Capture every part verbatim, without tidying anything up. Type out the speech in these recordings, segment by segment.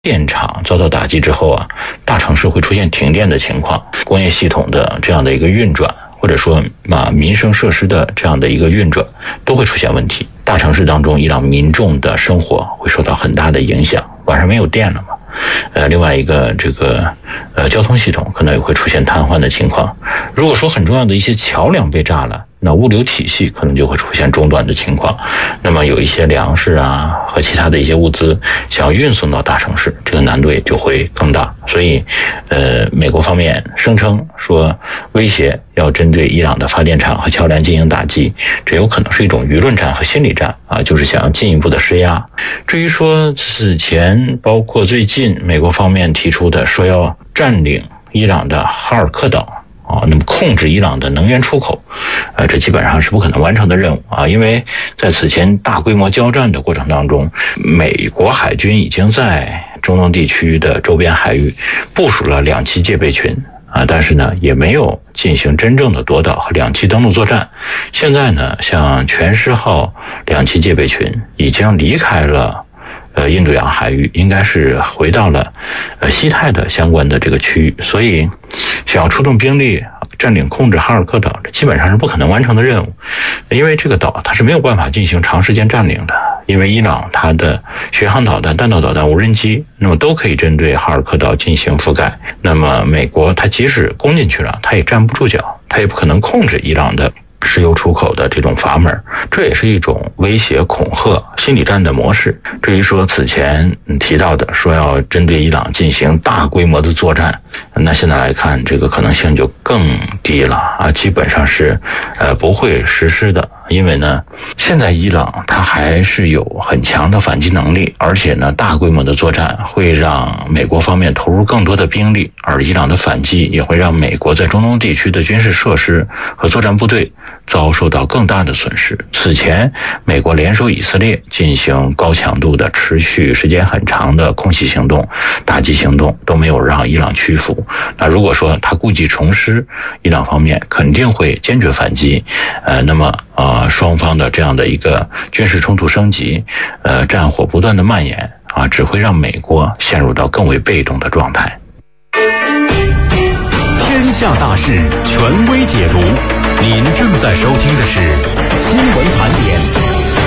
电厂遭到打击之后啊，大城市会出现停电的情况，工业系统的这样的一个运转，或者说啊民生设施的这样的一个运转都会出现问题。大城市当中，伊朗民众的生活会受到很大的影响，晚上没有电了嘛。呃，另外一个这个呃交通系统可能也会出现瘫痪的情况。如果说很重要的一些桥梁被炸了，那物流体系可能就会出现中断的情况。那么有一些粮食啊和其他的一些物资想要运送到大城市，这个难度也就会更大。所以，呃，美国方面声称说威胁要针对伊朗的发电厂和桥梁进行打击，这有可能是一种舆论战和心理战啊，就是想要进一步的施压。至于说此前包括最近美国方面提出的说要占领伊朗的哈尔克岛啊，那么控制伊朗的能源出口，呃，这基本上是不可能完成的任务啊，因为在此前大规模交战的过程当中，美国海军已经在中东地区的周边海域部署了两栖戒备群啊，但是呢，也没有进行真正的夺岛和两栖登陆作战。现在呢，像全狮号两栖戒备群已经离开了呃，印度洋海域，应该是回到了呃西太的相关的这个区域，所以想要出动兵力占领控制哈尔克岛，这基本上是不可能完成的任务，因为这个岛它是没有办法进行长时间占领的，因为伊朗它的巡航导弹、弹道导弹、无人机，那么都可以针对哈尔克岛进行覆盖。那么美国它即使攻进去了，它也站不住脚，它也不可能控制伊朗的石油出口的这种阀门，这也是一种威胁、恐吓、心理战的模式。至于说此前提到的说要针对伊朗进行大规模的作战，那现在来看，这个可能性就更低了啊，基本上是呃不会实施的。因为呢，现在伊朗它还是有很强的反击能力，而且呢，大规模的作战会让美国方面投入更多的兵力，而伊朗的反击也会让美国在中东地区的军事设施和作战部队遭受到更大的损失。此前，美国联手以色列进行高强度的、持续时间很长的空袭行动、打击行动，都没有让伊朗屈服。那如果说他故技重施，伊朗方面肯定会坚决反击。呃，那么呃，双方的这样的一个军事冲突升级，呃，战火不断的蔓延啊，只会让美国陷入到更为被动的状态。 天下大事，权威解读。您正在收听的是新闻盘点。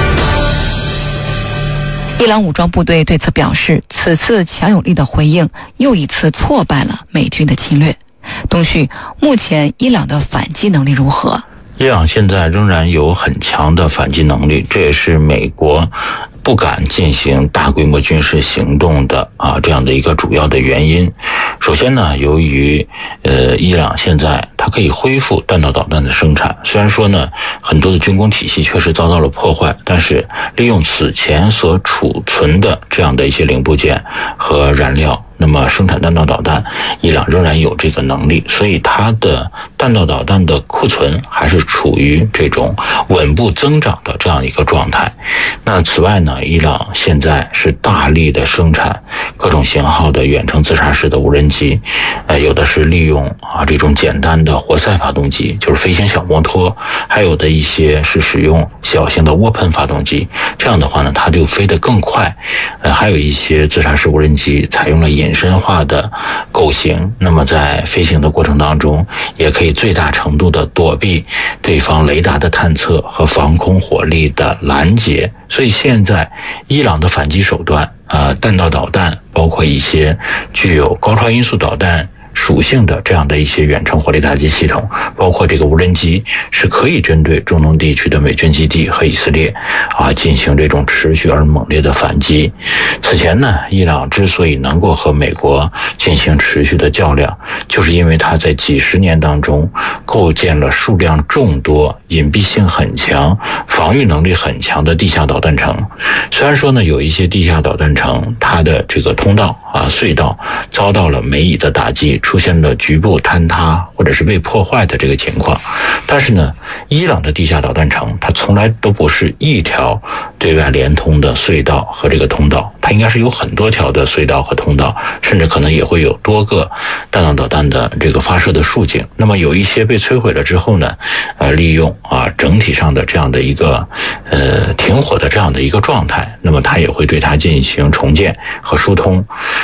伊朗武装部队对此表示，此次强有力的回应又一次挫败了美军的侵略。东旭，目前伊朗的反击能力如何？ 伊朗现在仍然有很强的反击能力，这也是美国不敢进行大规模军事行动的啊这样的一个主要的原因。首先呢，由于呃伊朗现在它可以恢复弹道导弹的生产，虽然说呢很多的军工体系确实遭到了破坏，但是利用此前所储存的这样的一些零部件和燃料，那么生产弹道导弹，伊朗仍然有这个能力，所以它的弹道导弹的库存还是处于这种稳步增长的这样一个状态。那此外呢，伊朗现在是大力的生产各种型号的远程自杀式的无人机，呃，有的是利用啊这种简单的活塞发动机，就是飞行小摩托，还有的一些是使用小型的涡喷发动机，这样的话呢，它就飞得更快。呃，还有一些自杀式无人机采用了隐身化的构型，那么在飞行的过程当中，也可以最大程度的躲避对方雷达的探测和防空火力的拦截。所以现在伊朗的反击手段，呃，弹道导弹，包括一些具有高超音速导弹属性的这样的一些远程火力打击系统，包括这个无人机，是可以针对中东地区的美军基地和以色列啊进行这种持续而猛烈的反击。此前呢，伊朗之所以能够和美国进行持续的较量，就是因为它在几十年当中构建了数量众多、隐蔽性很强、防御能力很强的地下导弹城。虽然说呢，有一些地下导弹城它的这个通道啊隧道遭到了美以的打击，出现了局部坍塌或者是被破坏的这个情况，但是呢，伊朗的地下导弹城它从来都不是一条对外连通的隧道和这个通道，它应该是有很多条的隧道和通道，甚至可能也会有多个弹道导弹的这个发射的竖井。那么有一些被摧毁了之后呢，呃，利用啊整体上的这样的一个呃停火的这样的一个状态，那么它也会对它进行重建和疏通。